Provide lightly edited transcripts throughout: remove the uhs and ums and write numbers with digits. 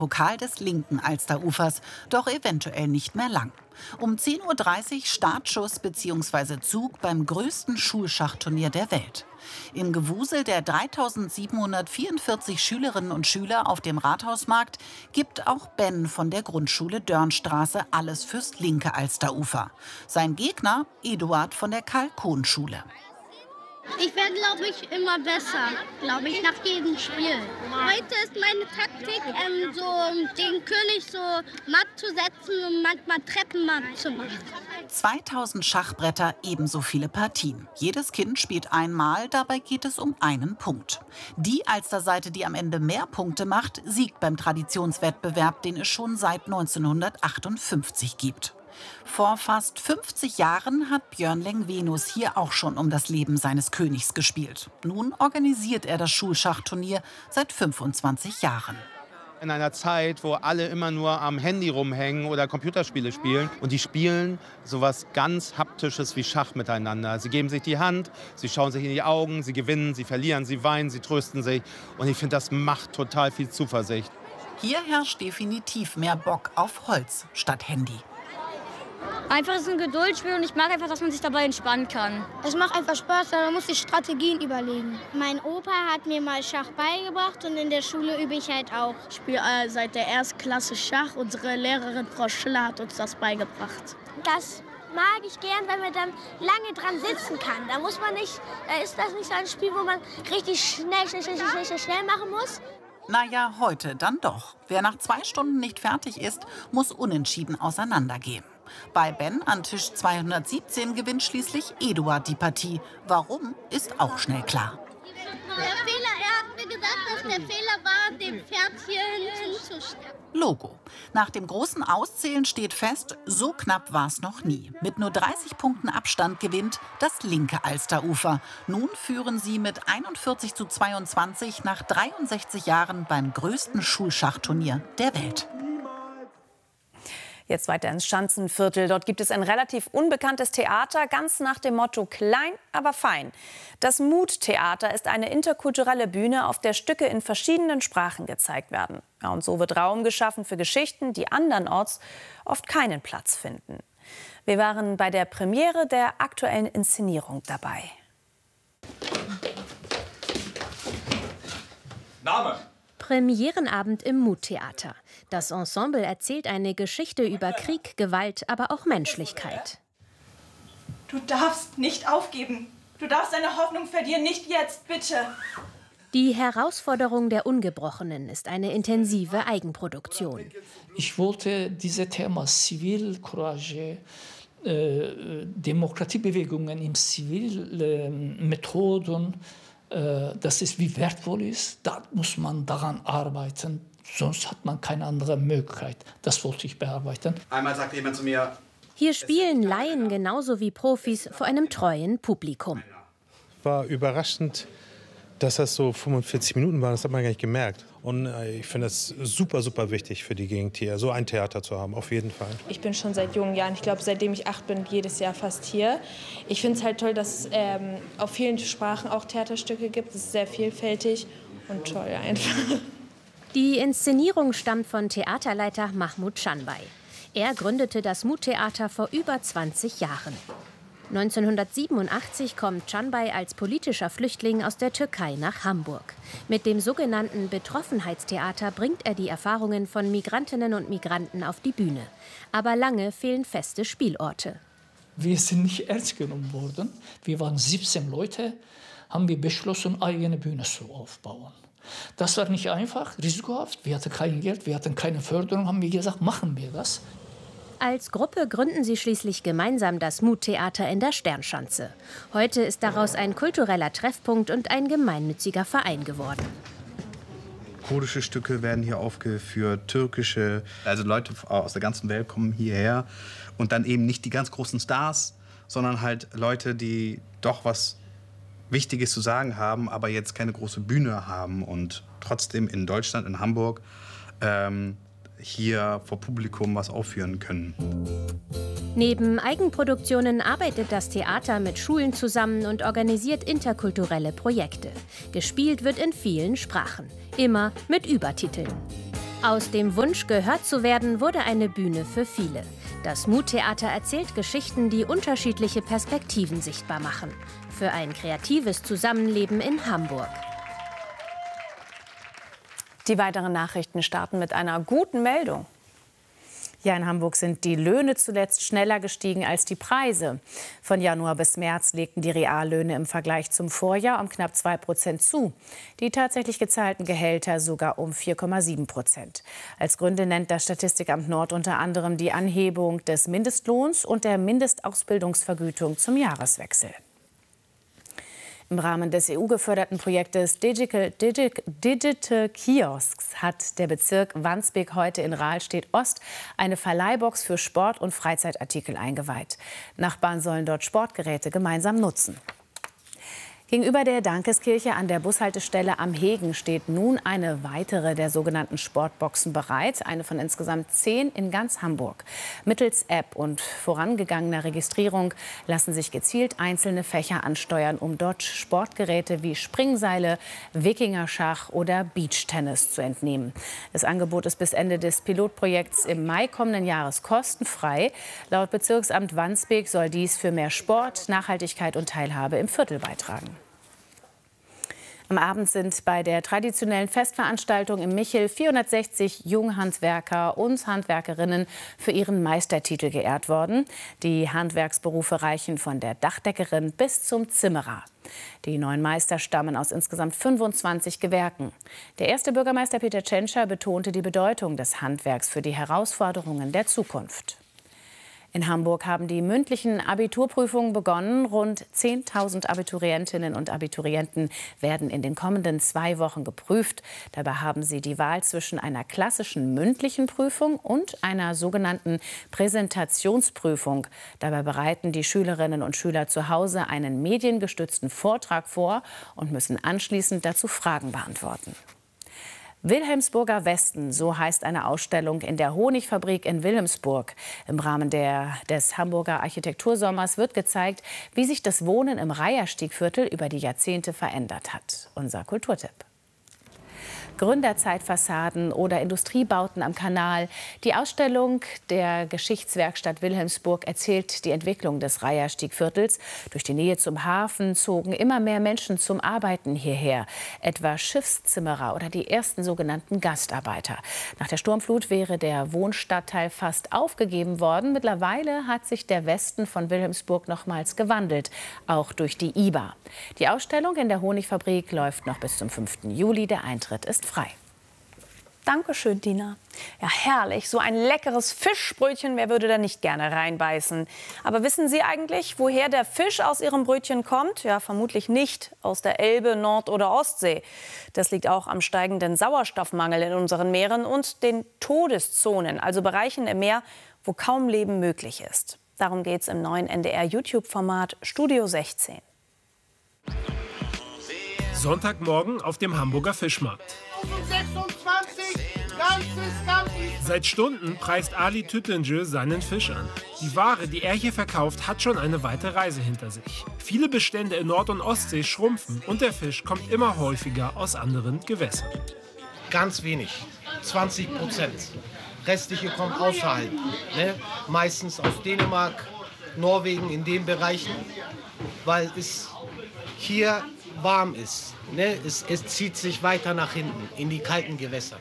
Pokal des linken Alsterufers, doch eventuell nicht mehr lang. Um 10:30 Uhr Startschuss bzw. Zug beim größten Schulschachturnier der Welt. Im Gewusel der 3744 Schülerinnen und Schüler auf dem Rathausmarkt gibt auch Ben von der Grundschule Dörnstraße alles fürs linke Alsterufer. Sein Gegner Eduard von der Karl-Kohn-Schule. Ich werde, glaube ich, immer besser, glaube ich, nach jedem Spiel. Heute ist meine Taktik, so den König so matt zu setzen und manchmal Treppen matt zu machen. 2000 Schachbretter, ebenso viele Partien. Jedes Kind spielt einmal, dabei geht es um einen Punkt. Die Alsterseite, die am Ende mehr Punkte macht, siegt beim Traditionswettbewerb, den es schon seit 1958 gibt. Vor fast 50 Jahren hat Björn Lengvenus hier auch schon um das Leben seines Königs gespielt. Nun organisiert er das Schulschachturnier seit 25 Jahren. In einer Zeit, wo alle immer nur am Handy rumhängen oder Computerspiele spielen. Und die spielen sowas ganz Haptisches wie Schach miteinander. Sie geben sich die Hand, sie schauen sich in die Augen, sie gewinnen, sie verlieren, sie weinen, sie trösten sich. Und ich finde, das macht total viel Zuversicht. Hier herrscht definitiv mehr Bock auf Holz statt Handy. Einfach ist ein Geduldsspiel und ich mag einfach, dass man sich dabei entspannen kann. Es macht einfach Spaß, man muss sich Strategien überlegen. Mein Opa hat mir mal Schach beigebracht und in der Schule übe ich halt auch. Ich spiele seit der Erstklasse Schach. Unsere Lehrerin Frau Schiller hat uns das beigebracht. Das mag ich gern, weil man dann lange dran sitzen kann. Da muss man nicht, da ist das nicht so ein Spiel, wo man richtig schnell machen muss. Naja, heute dann doch. Wer nach 2 Stunden nicht fertig ist, muss unentschieden auseinandergehen. Bei Ben an Tisch 217 gewinnt schließlich Eduard die Partie. Warum, ist auch schnell klar. Er hat mir gesagt, dass der Fehler war, dem Pferd hier hinzustellen. Logo. Nach dem großen Auszählen steht fest, so knapp war es noch nie. Mit nur 30 Punkten Abstand gewinnt das linke Alsterufer. Nun führen sie mit 41:22 nach 63 Jahren beim größten Schulschachturnier der Welt. Jetzt weiter ins Schanzenviertel. Dort gibt es ein relativ unbekanntes Theater, ganz nach dem Motto klein, aber fein. Das Mut-Theater ist eine interkulturelle Bühne, auf der Stücke in verschiedenen Sprachen gezeigt werden. Ja, und so wird Raum geschaffen für Geschichten, die andernorts oft keinen Platz finden. Wir waren bei der Premiere der aktuellen Inszenierung dabei. Name? Premierenabend im Mut-Theater. Das Ensemble erzählt eine Geschichte über Krieg, Gewalt, aber auch Menschlichkeit. Du darfst nicht aufgeben. Du darfst deine Hoffnung verlieren, nicht jetzt, bitte. Die Herausforderung der Ungebrochenen ist eine intensive Eigenproduktion. Ich wollte dieses Thema Zivilcourage, Demokratiebewegungen in Zivilmethoden, dass es wie wertvoll ist, da muss man daran arbeiten. Sonst hat man keine andere Möglichkeit. Das wollte ich bearbeiten. Einmal sagte jemand zu mir: Hier spielen Laien genauso wie Profis vor einem treuen Publikum. War überraschend, dass das so 45 Minuten waren. Das hat man gar nicht gemerkt. Und ich finde es super, super wichtig für die Gegend hier, so ein Theater zu haben, auf jeden Fall. Ich bin schon seit jungen Jahren, ich glaube, seitdem ich 8 bin, jedes Jahr fast hier. Ich finde es halt toll, dass es auf vielen Sprachen auch Theaterstücke gibt. Es ist sehr vielfältig und toll einfach. Die Inszenierung stammt von Theaterleiter Mahmut Canbay. Er gründete das Mut-Theater vor über 20 Jahren. 1987 kommt Canbay als politischer Flüchtling aus der Türkei nach Hamburg. Mit dem sogenannten Betroffenheitstheater bringt er die Erfahrungen von Migrantinnen und Migranten auf die Bühne. Aber lange fehlen feste Spielorte. Wir sind nicht ernst genommen worden. Wir waren 17 Leute, haben wir beschlossen, eigene Bühne zu aufbauen. Das war nicht einfach, risikohaft. Wir hatten kein Geld, wir hatten keine Förderung, haben wir gesagt, machen wir das. Als Gruppe gründen sie schließlich gemeinsam das Mut-Theater in der Sternschanze. Heute ist daraus ein kultureller Treffpunkt und ein gemeinnütziger Verein geworden. Kurdische Stücke werden hier aufgeführt, türkische. Also Leute aus der ganzen Welt kommen hierher. Und dann eben nicht die ganz großen Stars, sondern halt Leute, die doch was Wichtiges zu sagen haben, aber jetzt keine große Bühne haben und trotzdem in Deutschland, in Hamburg, hier vor Publikum was aufführen können. Neben Eigenproduktionen arbeitet das Theater mit Schulen zusammen und organisiert interkulturelle Projekte. Gespielt wird in vielen Sprachen, immer mit Übertiteln. Aus dem Wunsch, gehört zu werden, wurde eine Bühne für viele. Das Muttheater erzählt Geschichten, die unterschiedliche Perspektiven sichtbar machen. Für ein kreatives Zusammenleben in Hamburg. Die weiteren Nachrichten starten mit einer guten Meldung. Ja, in Hamburg sind die Löhne zuletzt schneller gestiegen als die Preise. Von Januar bis März legten die Reallöhne im Vergleich zum Vorjahr um knapp 2% zu. Die tatsächlich gezahlten Gehälter sogar um 4,7%. Als Gründe nennt das Statistikamt Nord unter anderem die Anhebung des Mindestlohns und der Mindestausbildungsvergütung zum Jahreswechsel. Im Rahmen des EU-geförderten Projektes Digital Kiosks hat der Bezirk Wandsbek heute in Rahlstedt-Ost eine Verleihbox für Sport- und Freizeitartikel eingeweiht. Nachbarn sollen dort Sportgeräte gemeinsam nutzen. Gegenüber der Dankeskirche an der Bushaltestelle am Hegen steht nun eine weitere der sogenannten Sportboxen bereit, eine von insgesamt 10 in ganz Hamburg. Mittels App und vorangegangener Registrierung lassen sich gezielt einzelne Fächer ansteuern, um dort Sportgeräte wie Springseile, Wikingerschach oder Beachtennis zu entnehmen. Das Angebot ist bis Ende des Pilotprojekts im Mai kommenden Jahres kostenfrei. Laut Bezirksamt Wandsbek soll dies für mehr Sport, Nachhaltigkeit und Teilhabe im Viertel beitragen. Am Abend sind bei der traditionellen Festveranstaltung im Michel 460 Junghandwerker und Handwerkerinnen für ihren Meistertitel geehrt worden. Die Handwerksberufe reichen von der Dachdeckerin bis zum Zimmerer. Die 9 Meister stammen aus insgesamt 25 Gewerken. Der erste Bürgermeister Peter Tschentscher betonte die Bedeutung des Handwerks für die Herausforderungen der Zukunft. In Hamburg haben die mündlichen Abiturprüfungen begonnen. Rund 10.000 Abiturientinnen und Abiturienten werden in den kommenden 2 Wochen geprüft. Dabei haben sie die Wahl zwischen einer klassischen mündlichen Prüfung und einer sogenannten Präsentationsprüfung. Dabei bereiten die Schülerinnen und Schüler zu Hause einen mediengestützten Vortrag vor und müssen anschließend dazu Fragen beantworten. Wilhelmsburger Westen, so heißt eine Ausstellung in der Honigfabrik in Wilhelmsburg. Im Rahmen des Hamburger Architektursommers wird gezeigt, wie sich das Wohnen im Reiherstiegviertel über die Jahrzehnte verändert hat. Unser Kulturtipp. Gründerzeitfassaden oder Industriebauten am Kanal. Die Ausstellung der Geschichtswerkstatt Wilhelmsburg erzählt die Entwicklung des Reiherstiegviertels. Durch die Nähe zum Hafen zogen immer mehr Menschen zum Arbeiten hierher, etwa Schiffszimmerer oder die ersten sogenannten Gastarbeiter. Nach der Sturmflut wäre der Wohnstadtteil fast aufgegeben worden. Mittlerweile hat sich der Westen von Wilhelmsburg nochmals gewandelt, auch durch die IBA. Die Ausstellung in der Honigfabrik läuft noch bis zum 5. Juli. Der Eintritt ist frei. Dankeschön, Dina. Ja, herrlich. So ein leckeres Fischbrötchen, wer würde da nicht gerne reinbeißen? Aber wissen Sie eigentlich, woher der Fisch aus Ihrem Brötchen kommt? Ja, vermutlich nicht aus der Elbe, Nord- oder Ostsee. Das liegt auch am steigenden Sauerstoffmangel in unseren Meeren und den Todeszonen, also Bereichen im Meer, wo kaum Leben möglich ist. Darum geht es im neuen NDR-YouTube-Format Studio 16. Sonntagmorgen auf dem Hamburger Fischmarkt. 26, ganzes. Seit Stunden preist Ali Tüttenjö seinen Fisch an. Die Ware, die er hier verkauft, hat schon eine weite Reise hinter sich. Viele Bestände in Nord- und Ostsee schrumpfen und der Fisch kommt immer häufiger aus anderen Gewässern. Ganz wenig, 20%. Restliche kommt außerhalb, ne? Meistens aus Dänemark, Norwegen, in den Bereichen, weil es hier warm ist. Ne? Es zieht sich weiter nach hinten, in die kalten Gewässer.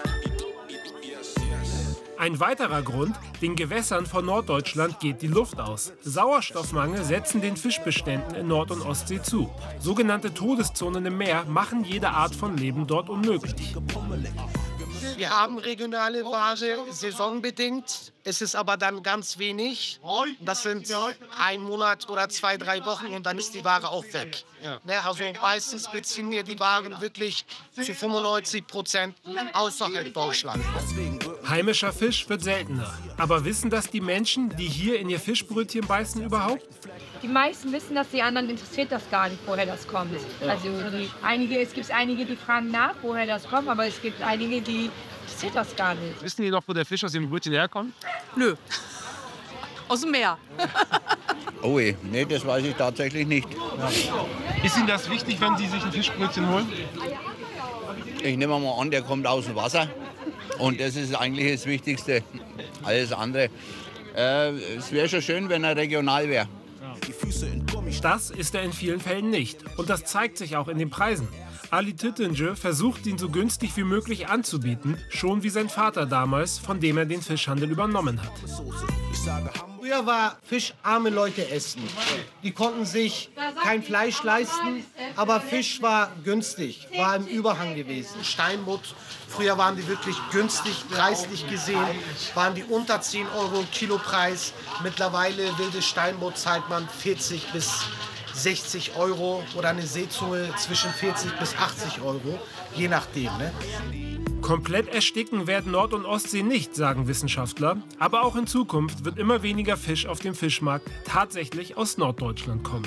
Ein weiterer Grund, den Gewässern von Norddeutschland geht die Luft aus. Sauerstoffmangel setzen den Fischbeständen in Nord- und Ostsee zu. Sogenannte Todeszonen im Meer machen jede Art von Leben dort unmöglich. Wir haben regionale Ware, saisonbedingt. Es ist aber dann ganz wenig. Das sind 1 Monat oder 2, 3 Wochen und dann ist die Ware auch weg. Ja. Also meistens beziehen wir die Waren wirklich zu 95% außerhalb Deutschlands. Heimischer Fisch wird seltener. Aber wissen das die Menschen, die hier in ihr Fischbrötchen beißen, überhaupt? Die meisten wissen das, die anderen interessiert das gar nicht, woher das kommt. Also es gibt einige, die fragen nach, woher das kommt, aber es gibt einige, die interessiert das gar nicht. Wissen die noch, wo der Fisch aus dem Brötchen herkommt? Nö. Aus dem Meer. Oh je, nee, das weiß ich tatsächlich nicht. Ist Ihnen das wichtig, wenn Sie sich ein Fischbrötchen holen? Ich nehme mal an, der kommt aus dem Wasser. Und das ist eigentlich das Wichtigste. Alles andere. Es wäre schon schön, wenn er regional wäre. Das ist er in vielen Fällen nicht. Und das zeigt sich auch in den Preisen. Ali Tüttinger versucht, ihn so günstig wie möglich anzubieten, schon wie sein Vater damals, von dem er den Fischhandel übernommen hat. Früher war Fisch arme Leute essen. Die konnten sich kein Fleisch leisten, aber Fisch war günstig, war im Überhang gewesen. Steinbutt, früher waren die wirklich günstig, preislich gesehen, waren die unter 10 € Kilopreis. Mittlerweile wilde Steinbutt zahlt man 40 bis 60 € oder eine Seezunge zwischen 40 bis 80 €, je nachdem. Ne? Komplett ersticken werden Nord- und Ostsee nicht, sagen Wissenschaftler. Aber auch in Zukunft wird immer weniger Fisch auf dem Fischmarkt tatsächlich aus Norddeutschland kommen.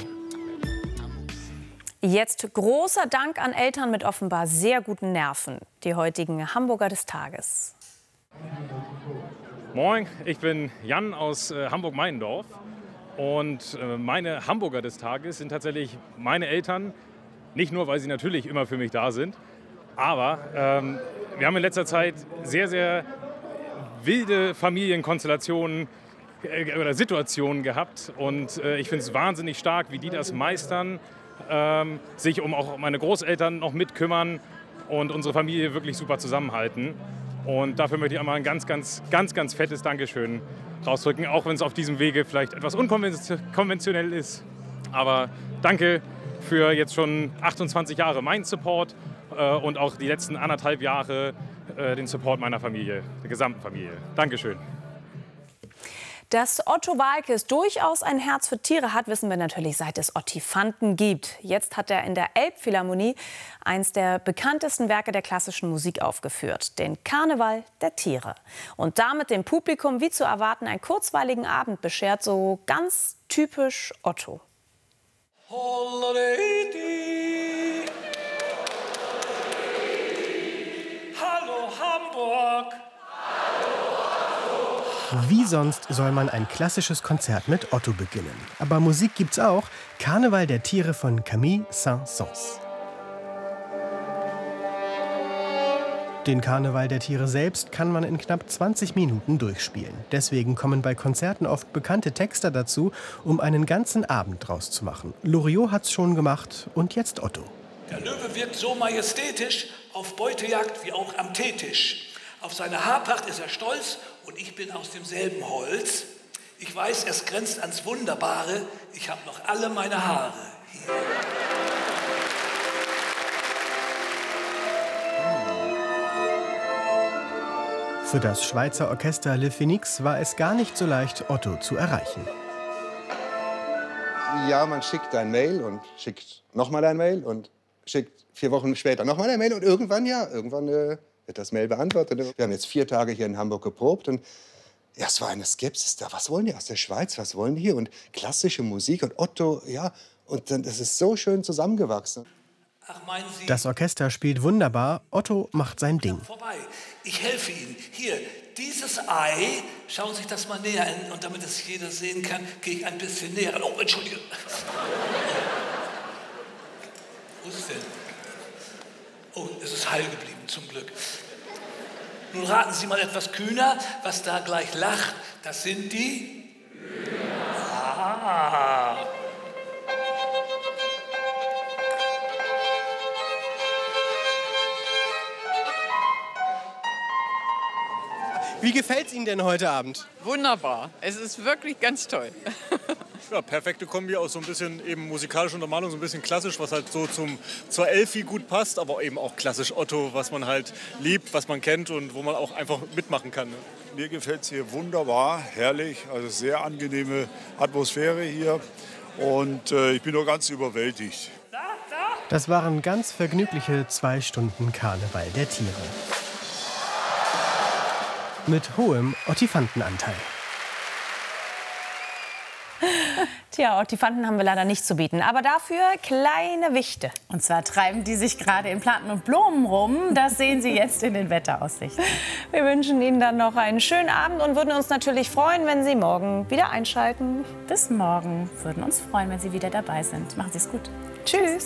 Jetzt großer Dank an Eltern mit offenbar sehr guten Nerven. Die heutigen Hamburger des Tages. Moin, ich bin Jan aus Hamburg-Meinendorf. Und meine Hamburger des Tages sind tatsächlich meine Eltern. Nicht nur, weil sie natürlich immer für mich da sind, aber wir haben in letzter Zeit sehr, sehr wilde Familienkonstellationen oder Situationen gehabt. Und ich finde es wahnsinnig stark, wie die das meistern, sich um auch meine Großeltern noch mitkümmern und unsere Familie wirklich super zusammenhalten. Und dafür möchte ich einmal ein ganz, ganz fettes Dankeschön rausdrücken, auch wenn es auf diesem Wege vielleicht etwas unkonventionell ist. Aber danke für jetzt schon 28 Jahre meinen Support und auch die letzten 1,5 Jahre den Support meiner Familie, der gesamten Familie. Dankeschön. Dass Otto Waalkes durchaus ein Herz für Tiere hat, wissen wir natürlich, seit es Ottifanten gibt. Jetzt hat er in der Elbphilharmonie eins der bekanntesten Werke der klassischen Musik aufgeführt, den Karneval der Tiere. Und damit dem Publikum, wie zu erwarten, einen kurzweiligen Abend beschert, so ganz typisch Otto. Hallo Hamburg! Wie sonst soll man ein klassisches Konzert mit Otto beginnen? Aber Musik gibt's auch. Karneval der Tiere von Camille Saint-Saëns. Den Karneval der Tiere selbst kann man in knapp 20 Minuten durchspielen. Deswegen kommen bei Konzerten oft bekannte Texter dazu, um einen ganzen Abend draus zu machen. Loriot hat's schon gemacht und jetzt Otto. Der Löwe wirkt so majestätisch auf Beutejagd wie auch am Teetisch. Auf seine Haarpracht ist er stolz und ich bin aus demselben Holz. Ich weiß, es grenzt ans Wunderbare. Ich habe noch alle meine Haare hier. Für das Schweizer Orchester Le Phénix war es gar nicht so leicht, Otto zu erreichen. Ja, man schickt ein Mail und schickt nochmal ein Mail und schickt 4 Wochen später nochmal ein Mail und irgendwann wird das Mail beantwortet. Wir haben jetzt 4 Tage hier in Hamburg geprobt und ja, es war eine Skepsis da. Was wollen die aus der Schweiz? Was wollen die hier? Und klassische Musik und Otto, ja. Und dann, das ist so schön zusammengewachsen. Ach, meinen Sie? Das Orchester spielt wunderbar. Otto macht sein Ding. Vorbei. Ich helfe Ihnen. Hier, dieses Ei, schauen Sie sich das mal näher an. Und damit es jeder sehen kann, gehe ich ein bisschen näher. Oh, Entschuldige. Wo ist es denn? Oh, es ist heil geblieben, zum Glück. Nun raten Sie mal etwas kühner, was da gleich lacht. Das sind die... Ah. Wie gefällt's Ihnen denn heute Abend? Wunderbar. Es ist wirklich ganz toll. Ja, perfekte Kombi aus so ein bisschen eben musikalischer Untermalung, so ein bisschen klassisch, was halt so zur Elfi gut passt, aber eben auch klassisch Otto, was man halt liebt, was man kennt und wo man auch einfach mitmachen kann. Ne? Mir gefällt es hier wunderbar, herrlich, also sehr angenehme Atmosphäre hier und ich bin nur ganz überwältigt. Das waren ganz vergnügliche 2 Stunden Karneval der Tiere. Mit hohem Ottifantenanteil. Tja, Ottifanten haben wir leider nicht zu bieten, aber dafür kleine Wichte. Und zwar treiben die sich gerade in Planten und Blumen rum. Das sehen Sie jetzt in den Wetteraussichten. Wir wünschen Ihnen dann noch einen schönen Abend und würden uns natürlich freuen, wenn Sie morgen wieder einschalten. Bis morgen. Würden uns freuen, wenn Sie wieder dabei sind. Machen Sie es gut. Tschüss.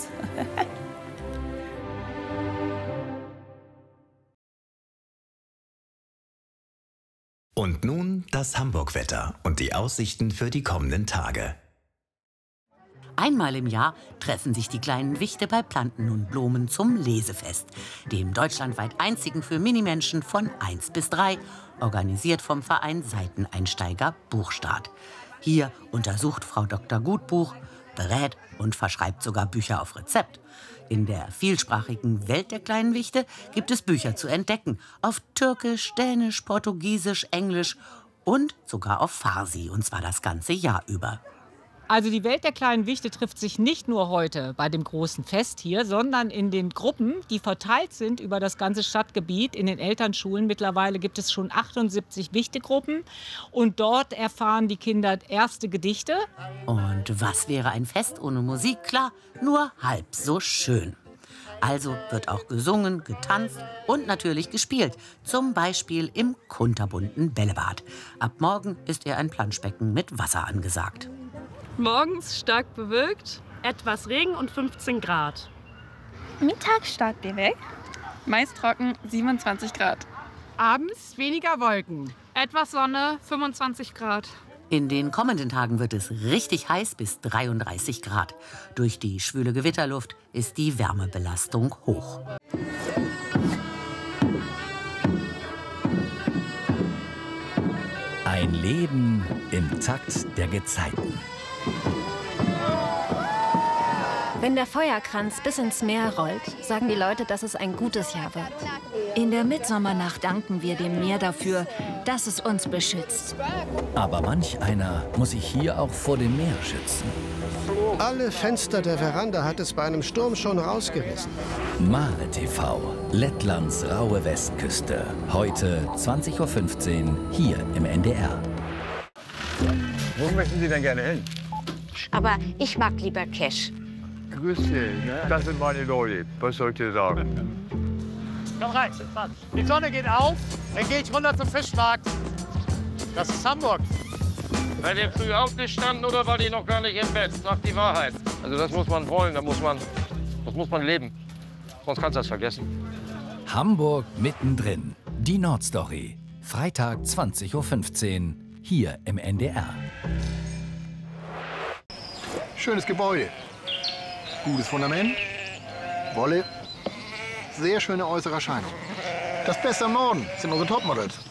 Und nun das Hamburg-Wetter und die Aussichten für die kommenden Tage. Einmal im Jahr treffen sich die kleinen Wichte bei Planten und Blumen zum Lesefest, dem deutschlandweit einzigen für Minimenschen von 1 bis 3, organisiert vom Verein Seiteneinsteiger Buchstart. Hier untersucht Frau Dr. Gutbuch, berät und verschreibt sogar Bücher auf Rezept. In der vielsprachigen Welt der kleinen Wichte gibt es Bücher zu entdecken. Auf Türkisch, Dänisch, Portugiesisch, Englisch und sogar auf Farsi. Und zwar das ganze Jahr über. Also die Welt der kleinen Wichte trifft sich nicht nur heute bei dem großen Fest hier, sondern in den Gruppen, die verteilt sind über das ganze Stadtgebiet. In den Elternschulen mittlerweile gibt es schon 78 Wichtegruppen. Und dort erfahren die Kinder erste Gedichte. Und was wäre ein Fest ohne Musik? Klar, nur halb so schön. Also wird auch gesungen, getanzt und natürlich gespielt. Zum Beispiel im kunterbunten Bällebad. Ab morgen ist eher ein Planschbecken mit Wasser angesagt. Morgens stark bewölkt, etwas Regen und 15 Grad. Mittags stark bewölkt, meist trocken, 27 Grad. Abends weniger Wolken, etwas Sonne, 25 Grad. In den kommenden Tagen wird es richtig heiß bis 33 Grad. Durch die schwüle Gewitterluft ist die Wärmebelastung hoch. Ein Leben im Takt der Gezeiten. Wenn der Feuerkranz bis ins Meer rollt, sagen die Leute, dass es ein gutes Jahr wird. In der Mitsommernacht danken wir dem Meer dafür, dass es uns beschützt. Aber manch einer muss sich hier auch vor dem Meer schützen. Alle Fenster der Veranda hat es bei einem Sturm schon rausgerissen. Mare TV, Lettlands raue Westküste. Heute 20:15 Uhr hier im NDR. Wo möchten Sie denn gerne hin? Aber ich mag lieber Cash. Grüß dich, ne? Das sind meine Leute. Was soll ich dir sagen? Komm rein, die Sonne geht auf, dann gehe ich runter zum Fischmarkt. Das ist Hamburg. Seid ihr früh aufgestanden oder war die noch gar nicht im Bett? Sagt die Wahrheit. Also das muss man wollen, das muss man leben. Sonst kannst du das vergessen. Hamburg mittendrin. Die Nordstory. Freitag 20:15 Uhr hier im NDR. Schönes Gebäude. Gutes Fundament. Wolle. Sehr schöne äußere Erscheinung. Das Beste am Norden sind unsere Topmodels.